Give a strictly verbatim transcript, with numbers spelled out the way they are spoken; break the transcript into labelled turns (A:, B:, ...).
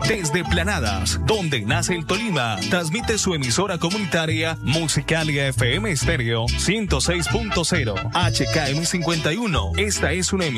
A: Desde Planadas, donde nace el Tolima, transmite su emisora comunitaria Musicalia F M Estéreo ciento seis punto cero H K M cincuenta y uno. Esta es una emisión